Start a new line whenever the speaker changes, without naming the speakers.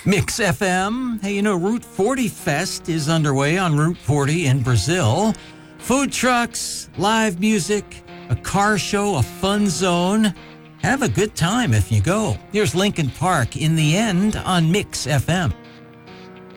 Mix FM. Hey, Route 40 Fest is underway on Route 40 in Brazil. Food trucks, live music, a car show, a fun zone. Have a good time if you go. Here's Linkin Park in the end on Mix FM.